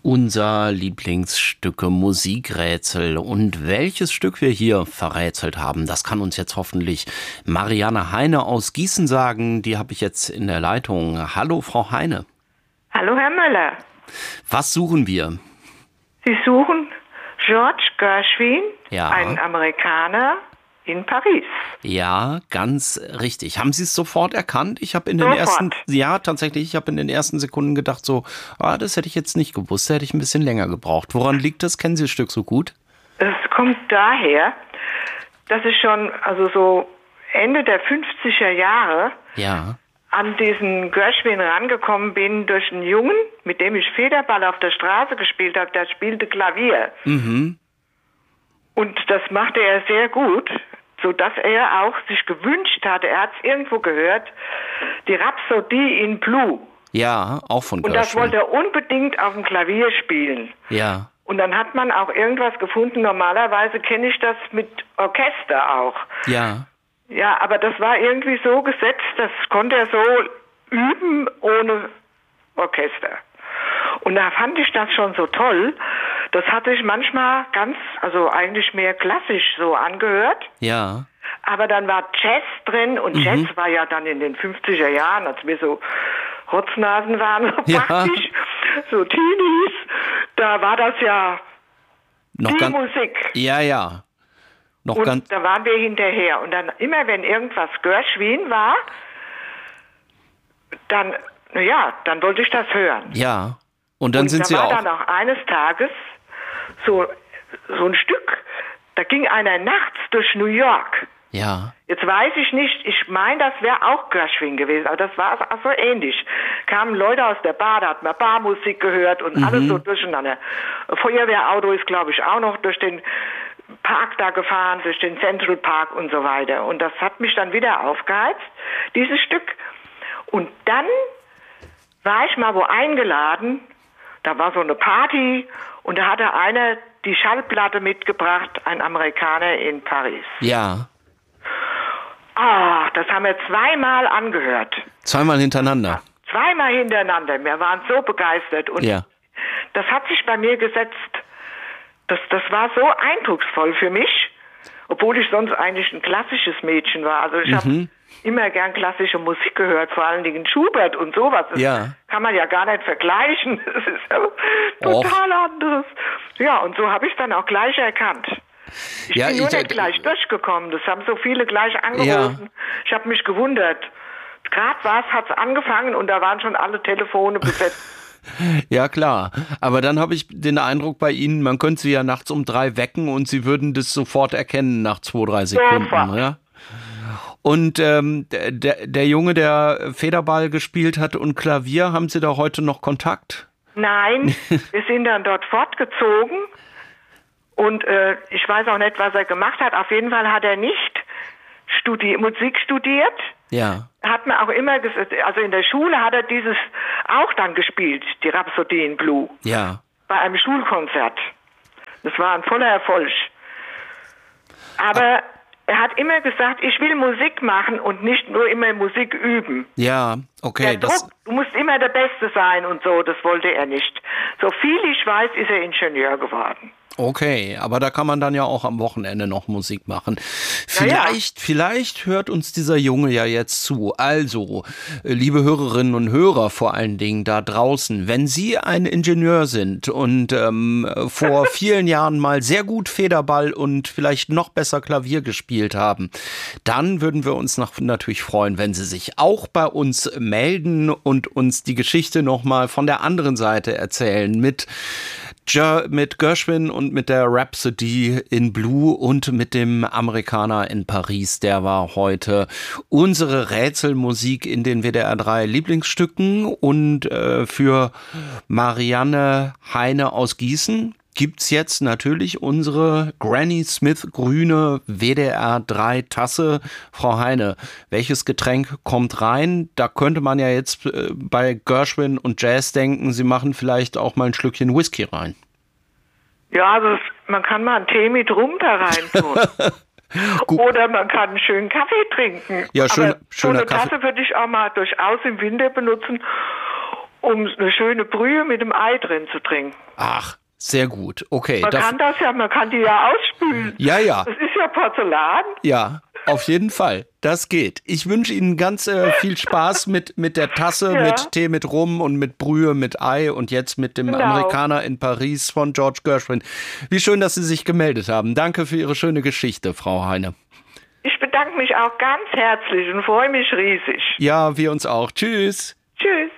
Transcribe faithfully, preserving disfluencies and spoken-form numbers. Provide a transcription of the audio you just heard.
Unser Lieblingsstücke Musikrätsel. Und welches Stück wir hier verrätselt haben, das kann uns jetzt hoffentlich Marianne Heine aus Gießen sagen. Die habe ich jetzt in der Leitung. Hallo, Frau Heine. Hallo, Herr Möller. Was suchen wir? Sie suchen George Gershwin, Ja. einen Amerikaner in Paris. Ja, ganz richtig. Haben Sie es sofort erkannt? Ich habe in den Sofort. ersten, ja, tatsächlich, ich habe in den ersten Sekunden gedacht so, ah, das hätte ich jetzt nicht gewusst, da hätte ich ein bisschen länger gebraucht. Woran liegt das? Kennen Sie das Stück so gut? Es kommt daher, dass ich schon, also so Ende der fünfziger Jahre Ja. an diesen Gershwin rangekommen bin durch einen Jungen, mit dem ich Federball auf der Straße gespielt habe, der spielte Klavier. Mhm. Und das machte er sehr gut, sodass er auch sich gewünscht hatte, er hat es irgendwo gehört, die Rhapsodie in Blue. Ja, auch von Und Gershwin. das wollte er unbedingt auf dem Klavier spielen. Ja. Und dann hat man auch irgendwas gefunden, normalerweise kenne ich das mit Orchester auch. Ja. Ja, aber das war irgendwie so gesetzt, das konnte er so üben ohne Orchester. Und da fand ich das schon so toll. Das hat sich manchmal ganz, also eigentlich mehr klassisch so angehört. Ja. Aber dann war Jazz drin und Mhm. Jazz war ja dann in den fünfziger Jahren, als wir so Rotznasen waren, so Ja. praktisch, so Teenies, da war das ja Noch die ganz. Musik. Ja, ja. Noch Und ganz. da waren wir hinterher. Und dann immer, wenn irgendwas Gershwin war, dann, naja, dann wollte ich das hören. Ja. Und dann und sind da Sie war auch. dann auch eines Tages so, so ein Stück, da ging einer nachts durch New York. Ja. Jetzt weiß ich nicht, ich meine, das wäre auch Gershwin gewesen, aber das war auch so ähnlich. Kamen Leute aus der Bar, da hat man Barmusik gehört und Mhm. alles so durcheinander. Feuerwehrauto ist, glaube ich, auch noch durch den Park da gefahren, durch den Central Park und so weiter. Und das hat mich dann wieder aufgeheizt, dieses Stück. Und dann war ich mal wo eingeladen, da war so eine Party und da hatte einer die Schallplatte mitgebracht, ein Amerikaner in Paris. Ja. Ah, das haben wir zweimal angehört. Zweimal hintereinander. Zweimal hintereinander. Wir waren so begeistert. Und Ja. das hat sich bei mir gesetzt. Das, das war so eindrucksvoll für mich, obwohl ich sonst eigentlich ein klassisches Mädchen war. Also ich Mhm. habe immer gern klassische Musik gehört, vor allen Dingen Schubert und sowas. Das Ja. kann man ja gar nicht vergleichen. Das ist ja total anderes. Ja, und so habe ich es dann auch gleich erkannt. Ich Ja, bin nur ich- nicht gleich durchgekommen. Das haben so viele gleich angerufen. Ich habe mich gewundert. Gerade was hat es angefangen und da waren schon alle Telefone besetzt. Ja, klar. Aber dann habe ich den Eindruck bei Ihnen, man könnte Sie ja nachts um drei wecken und Sie würden das sofort erkennen nach zwei, drei Sekunden. Sofort. Ja? Und ähm, der, der Junge, der Federball gespielt hat und Klavier, haben Sie da heute noch Kontakt? Nein, wir sind dann dort fortgezogen und äh, ich weiß auch nicht, was er gemacht hat. Auf jeden Fall hat er nicht studi- Musik studiert. Ja. Hat man auch immer gesagt, also in der Schule hat er dieses auch dann gespielt, die Rhapsodie in Blue, Ja. bei einem Schulkonzert. Das war ein voller Erfolg. Aber er hat immer gesagt, ich will Musik machen und nicht nur immer Musik üben. Ja, okay. Der Das, Druck, du musst immer der Beste sein und so, das wollte er nicht. So viel ich weiß, ist er Ingenieur geworden. okay, aber da kann man dann ja auch am Wochenende noch Musik machen. Ja, ja. Vielleicht, vielleicht hört uns dieser Junge ja jetzt zu. Also, äh, liebe Hörerinnen und Hörer vor allen Dingen da draußen, wenn Sie ein Ingenieur sind und ähm, vor vielen Jahren mal sehr gut Federball und vielleicht noch besser Klavier gespielt haben, dann würden wir uns nach, natürlich freuen, wenn Sie sich auch bei uns melden und uns die Geschichte nochmal von der anderen Seite erzählen mit Ger- mit Gershwin und mit der Rhapsody in Blue und mit dem Amerikaner in Paris. Der war heute unsere Rätselmusik in den W D R drei Lieblingsstücken. Und äh, für Marianne Heine aus Gießen gibt's jetzt natürlich unsere Granny Smith grüne W D R drei Tasse. Frau Heine, welches Getränk kommt rein? Da könnte man ja jetzt äh, bei Gershwin und Jazz denken, Sie machen vielleicht auch mal ein Schlückchen Whisky rein. Ja, also es, man kann mal einen Tee mit Rum da rein tun. Oder man kann einen schönen Kaffee trinken. Ja, schön, Aber so schöner eine Kaffee. Tasse würde ich auch mal durchaus im Winter benutzen. um eine schöne Brühe mit dem Ei drin zu trinken. Ach, sehr gut. Okay. Man das kann das ja, man kann die ja ausspülen. Ja, ja. Das ist ja Porzellan. Ja, auf jeden Fall. Das geht. Ich wünsche Ihnen ganz äh, viel Spaß mit, mit der Tasse, Ja. mit Tee mit Rum und mit Brühe mit Ei und jetzt mit dem Genau. Amerikaner in Paris von George Gershwin. Wie schön, dass Sie sich gemeldet haben. Danke für Ihre schöne Geschichte, Frau Heine. Ich bedanke mich auch ganz herzlich und freue mich riesig. Ja, wir uns auch. Tschüss. Tschüss.